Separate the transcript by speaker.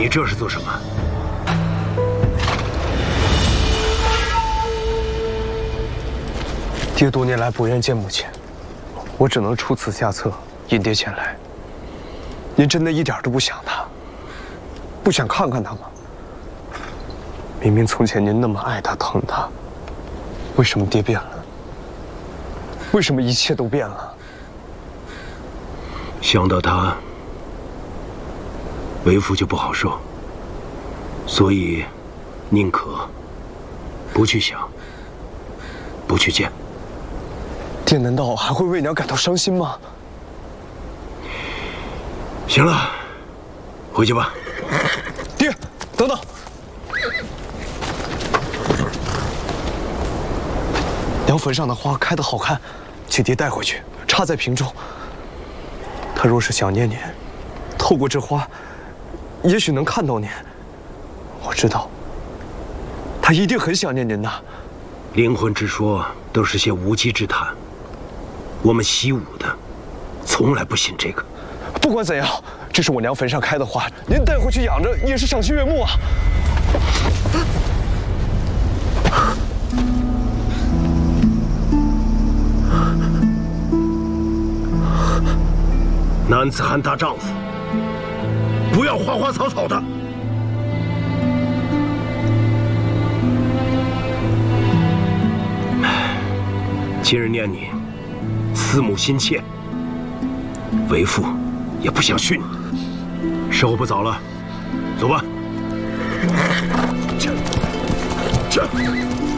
Speaker 1: 你这是做什么？
Speaker 2: 爹多年来不愿见母亲，我只能出此下策，引爹前来。您真的一点都不想她，不想看看她吗？明明从前您那么爱她、疼她，为什么爹变了？为什么一切都变了？
Speaker 1: 想到她，为父就不好受，所以宁可不去想，不去见。
Speaker 2: 爹难道还会为娘感到伤心吗？
Speaker 1: 行了，回去吧。
Speaker 2: 爹，等等。娘坟上的花开得好看，请爹带回去，插在瓶中。她若是想念您，透过这花，也许能看到您。我知道，她一定很想念您的。
Speaker 1: 灵魂之说都是些无稽之谈，我们习武的，从来不信这个。
Speaker 2: 不管怎样，这是我娘坟上开的花，您带回去养着也是赏心悦目啊。
Speaker 1: 男子汉大丈夫，不要花花草草的。今日念你，思母心切，为父也不想训你。时候不早了，走吧。这。